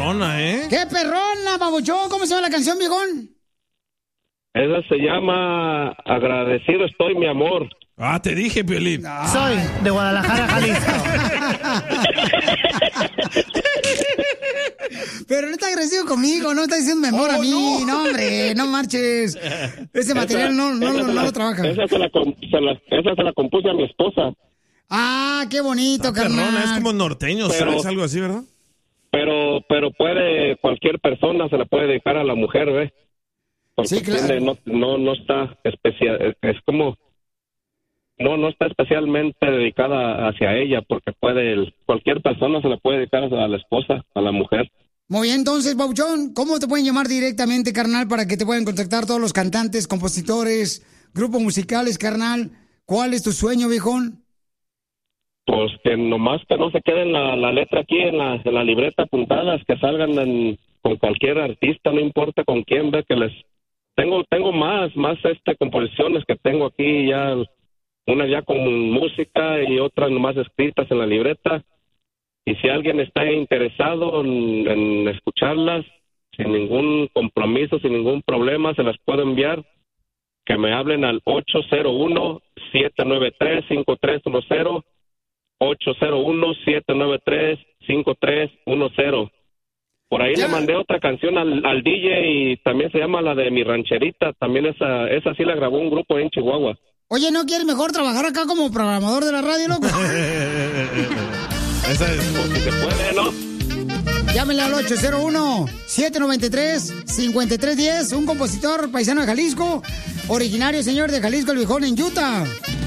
perrona, ¿eh? ¡Qué perrona, babuchón! ¿Cómo se llama la canción, viejón? Esa se llama Agradecido estoy, mi amor. Ah, te dije, Piolín. Soy de Guadalajara, Jalisco. Pero no está agresivo conmigo, no está diciendo mi amor a mí. No, hombre, no marches. Ese material no lo trabaja. Esa se la compuse a mi esposa. Ah, qué bonito, carnal. Perrona, es como norteño, ¿sabes? Algo así, ¿verdad? Pero puede, cualquier persona se la puede dedicar a la mujer, ¿ves? Porque sí, claro. no está especial, es como... No está especialmente dedicada hacia ella, porque cualquier persona se la puede dedicar a la esposa, a la mujer. Muy bien, entonces, Babuchón, ¿cómo te pueden llamar directamente, carnal, para que te puedan contactar todos los cantantes, compositores, grupos musicales, carnal? ¿Cuál es tu sueño, viejón? Pues que nomás que no se queden la letra aquí en la libreta apuntadas, que salgan con cualquier artista, no importa con quién, ve que les... Tengo más composiciones que tengo aquí ya... Una ya con música y otras nomás escritas en la libreta. Y si alguien está interesado en escucharlas, sin ningún compromiso, sin ningún problema, se las puedo enviar. Que me hablen al 801-793-5310. 801-793-5310. Por ahí le mandé otra canción al DJ y también se llama la de Mi Rancherita. También esa sí la grabó un grupo en Chihuahua. Oye, ¿no quieres mejor trabajar acá como programador de la radio, loco? Esa es... Si se puede, ¿no? Llámenle al 801-793-5310, un compositor paisano de Jalisco, originario, señor, de Jalisco, el viejón, en Utah.